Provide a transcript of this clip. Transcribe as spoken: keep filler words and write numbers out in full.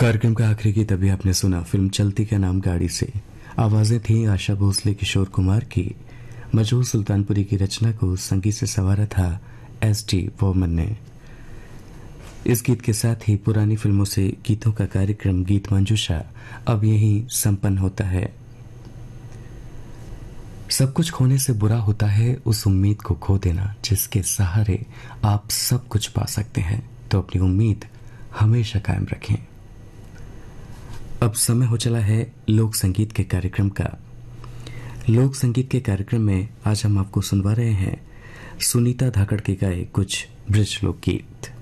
कार्यक्रम का आखिरी गीत अभी आपने सुना फिल्म चलती का नाम गाड़ी से। आवाजें थी आशा भोसले, किशोर कुमार की। मजहूर सुल्तानपुरी की रचना को संगीत से संवारा था एस टी वोमन ने। इस गीत के साथ ही पुरानी फिल्मों से गीतों का कार्यक्रम गीत मंजूषा अब यही संपन्न होता है। सब कुछ खोने से बुरा होता है उस उम्मीद को खो देना जिसके सहारे आप सब कुछ पा सकते हैं, तो अपनी उम्मीद हमेशा कायम रखें। अब समय हो चला है लोक संगीत के कार्यक्रम का। लोक संगीत के कार्यक्रम में आज हम आपको सुनवा रहे हैं सुनीता धाकड़ के गाए कुछ ब्रज लोकगीत।